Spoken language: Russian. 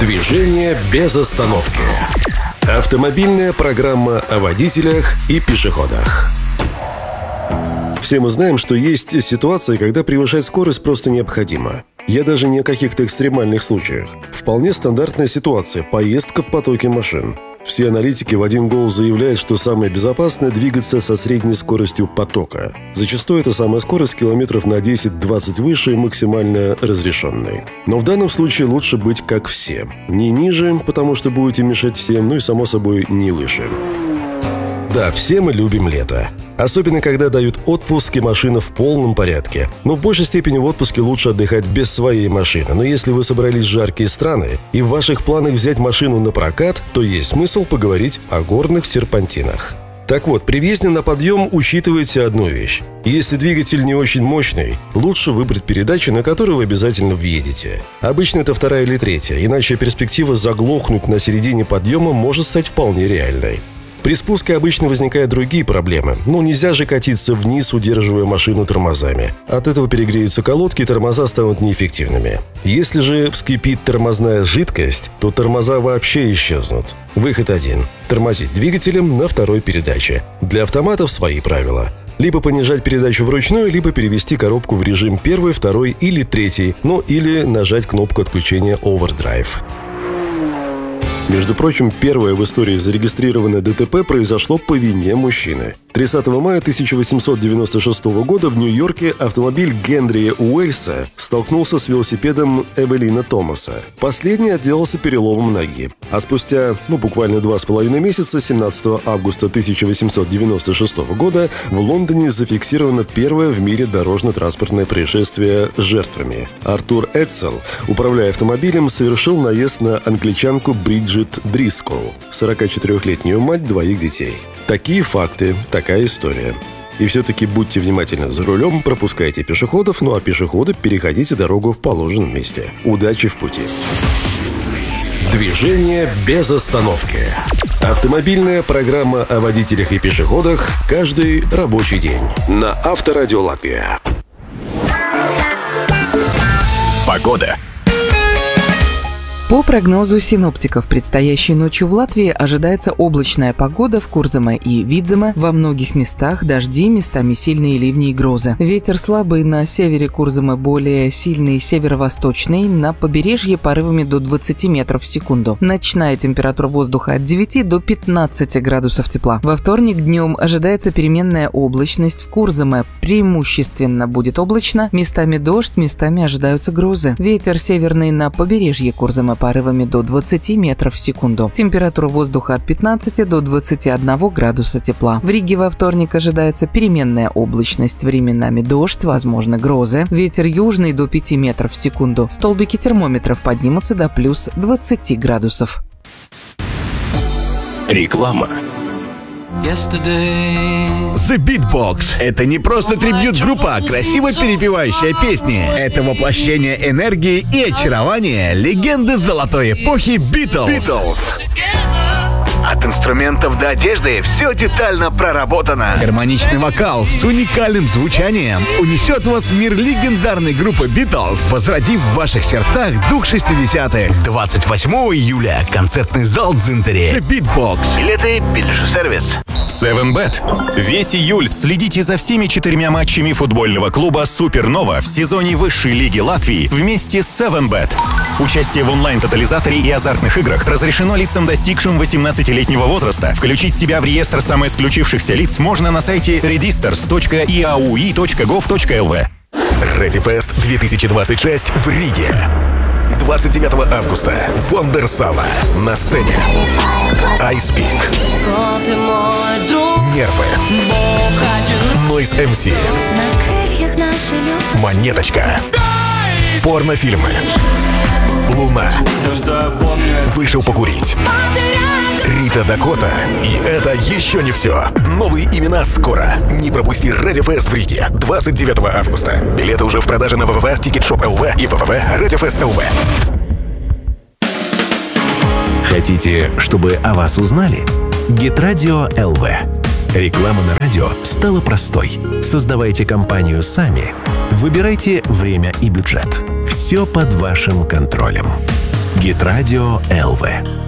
Движение без остановки. Автомобильная программа о водителях и пешеходах. Все мы знаем, что есть ситуации, когда превышать скорость просто необходимо. Я даже не о каких-то экстремальных случаях. Вполне стандартная ситуация – поездка в потоке машин. Все аналитики в один голос заявляют, что самое безопасное – двигаться со средней скоростью потока. Зачастую это самая скорость километров на 10-20 выше и максимально разрешенной. Но в данном случае лучше быть как все. Не ниже, потому что будете мешать всем, ну и само собой не выше. Да, все мы любим лето. Особенно, когда дают отпуск и машина в полном порядке. Но в большей степени в отпуске лучше отдыхать без своей машины. Но если вы собрались в жаркие страны и в ваших планах взять машину на прокат, то есть смысл поговорить о горных серпантинах. Так вот, при въезде на подъем учитывайте одну вещь. Если двигатель не очень мощный, лучше выбрать передачу, на которую вы обязательно въедете. Обычно это вторая или третья, иначе перспектива заглохнуть на середине подъема может стать вполне реальной. При спуске обычно возникают другие проблемы. Нельзя же катиться вниз, удерживая машину тормозами. От этого перегреются колодки, и тормоза станут неэффективными. Если же вскипит тормозная жидкость, то тормоза вообще исчезнут. Выход один – тормозить двигателем на второй передаче. Для автоматов свои правила. Либо понижать передачу вручную, либо перевести коробку в режим первый, второй или третий, или нажать кнопку отключения Overdrive. Между прочим, первое в истории зарегистрированное ДТП произошло по вине мужчины. 30 мая 1896 года в Нью-Йорке автомобиль Генри Уэльса столкнулся с велосипедом Эвелина Томаса. Последний отделался переломом ноги. А спустя, буквально 2,5 месяца, 17 августа 1896 года, в Лондоне зафиксировано первое в мире дорожно-транспортное происшествие с жертвами. Артур Эдсел, управляя автомобилем, совершил наезд на англичанку Бриджит Дрисколл, 44-летнюю мать двоих детей. Такие факты, такая история. И все-таки будьте внимательны за рулем, пропускайте пешеходов, а пешеходы переходите дорогу в положенном месте. Удачи в пути. Движение без остановки. Автомобильная программа о водителях и пешеходах каждый рабочий день. На Авторадио Латвия. Погода. По прогнозу синоптиков, предстоящей ночью в Латвии ожидается облачная погода в Курзаме и Видземе. Во многих местах дожди, местами сильные ливни и грозы. Ветер слабый на севере Курзаме, более сильный северо-восточный. На побережье порывами до 20 метров в секунду. Ночная температура воздуха от 9 до 15 градусов тепла. Во вторник днем ожидается переменная облачность в Курзаме. Преимущественно будет облачно, местами дождь, местами ожидаются грозы. Ветер северный на побережье Курзаме порывами до 20 метров в секунду. Температура воздуха от 15 до 21 градуса тепла. В Риге во вторник ожидается переменная облачность, временами дождь, возможны грозы. Ветер южный до 5 метров в секунду. Столбики термометров поднимутся до плюс 20 градусов. Реклама. The Beatbox – это не просто трибьют-группа, красиво перепевающая песни. Это воплощение энергии и очарования легенды золотой эпохи Beatles. От инструментов до одежды все детально проработано. Гармоничный вокал с уникальным звучанием унесет вас в мир легендарной группы Beatles, возродив в ваших сердцах дух 60-х. 28 июля концертный зал Дзинтере. The Beatbox. Билеты Билжу-сервис. 7bet. Весь июль следите за всеми 4 матчами футбольного клуба «Супернова» в сезоне высшей лиги Латвии вместе с 7bet. Участие в онлайн-тотализаторе и азартных играх разрешено лицам, достигшим 18-летнего возраста. Включить себя в реестр самоисключившихся лиц можно на сайте registers.iaui.gov.lv. ReadyFest 2026 в Риге. 29 августа. Вондерсала. На сцене Ice Peak, Нервы, Noise MC, Монеточка, порнофильмы, Луна, Вышел покурить, Рита Дакота. И это еще не все. Новые имена скоро. Не пропусти ReadyFest в Риге 29 августа. Билеты уже в продаже на www.ticketshop.lv и www.readyfest.lv. Хотите, чтобы о вас узнали? Геtradio ЛВ. Реклама на радио стала простой. Создавайте компанию сами. Выбирайте время и бюджет. Все под вашим контролем. Гитрадио ЛВ.